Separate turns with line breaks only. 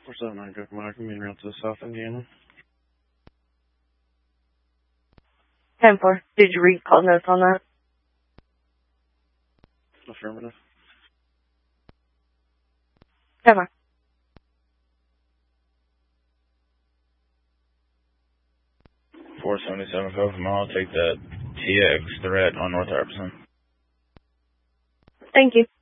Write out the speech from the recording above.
479 Good American, main route to South Indiana.
10-4. Did you read call notes on that?
Affirmative.
10-4.
477 code from I'll take that TX threat on North Harrison.
Thank you.